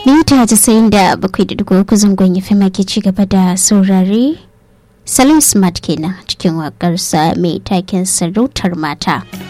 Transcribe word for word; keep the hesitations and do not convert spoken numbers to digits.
mita casa'in da bakwai da dugu uku zangon ya fi make ci gaba da saurare Salim Smart kenan cikin waƙarsa mai taken sarautar mata.